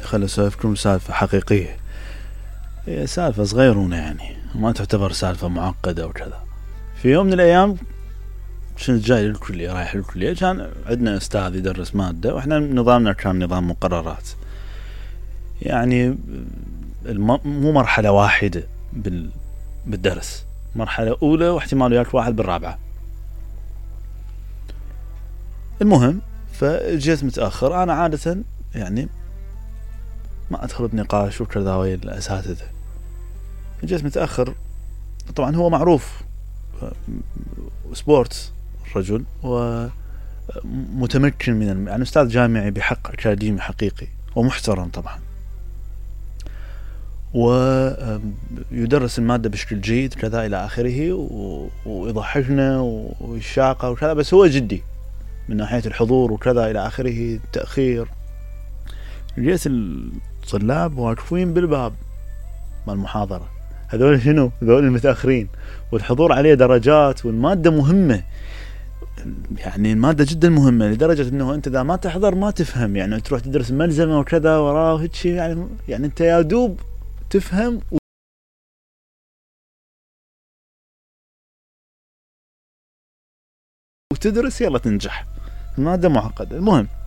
خلي أسولفكم سالفة حقيقية، هي سالفة صغيرونة يعني ما تعتبر سالفة معقدة وكذا. في يوم من الأيام كنت جاي للكلية، رايح للكلية، كان عندنا أستاذ يدرس مادة وإحنا نظامنا كان نظام مقررات، يعني مو مرحلة واحدة بالدرس، مرحلة أولى واحتماليات واحد بالرابعة. المهم فجيت متأخر، أنا عادة يعني ما أدخل بنقاش وكذا ويا الأساتذة. جيت متأخر، طبعا هو معروف سبورتس الرجل ومتمكن من يعني أستاذ جامعي بحق أكاديمي حقيقي ومحترم طبعا، ويدرس المادة بشكل جيد كذا إلى آخره، ويضحكنا ويشاقة وكذا، بس هو جدي من ناحية الحضور وكذا إلى آخره. تأخير، جيت الطلاب واقفين بالباب مع المحاضرة، هذول شنو؟ هذول المتأخرين، والحضور عليه درجات، والمادة مهمة، يعني المادة جدا مهمة لدرجة انه انت اذا ما تحضر ما تفهم، يعني تروح تدرس ملزمة وكذا وراه وهيك شيء، يعني انت يا دوب تفهم وتدرس يلا تنجح. المادة معقدة. المهم